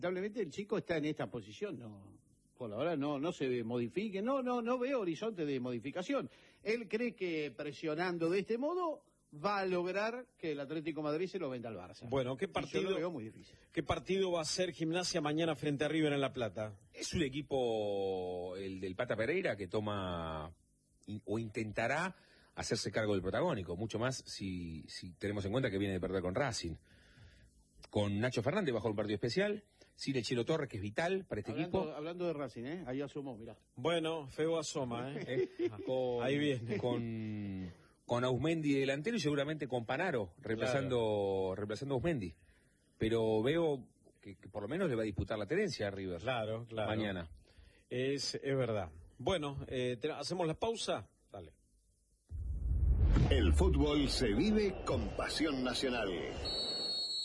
Lamentablemente el chico está en esta posición, no, por ahora no se modifique, no veo horizonte de modificación. Él cree que presionando de este modo va a lograr que el Atlético de Madrid se lo venda al Barça. Bueno, ¿qué partido, yo lo veo muy difícil. ¿Qué partido va a ser Gimnasia mañana frente a River en La Plata? Es un equipo, el del Pata Pereira, que toma o intentará hacerse cargo del protagónico, mucho más si tenemos en cuenta que viene de perder con Racing. Con Nacho Fernández bajo un partido especial, sin el Chelo Torres, que es vital para este equipo. Hablando de Racing, ahí asomó, mirá. Bueno, feo asoma, Ahí viene. Con Ausmendi delantero y seguramente con Panaro, reemplazando a Ausmendi. Pero veo que por lo menos le va a disputar la tenencia a River. Claro. Mañana. Es verdad. Bueno, ¿hacemos la pausa? Dale. El fútbol se vive con pasión nacional.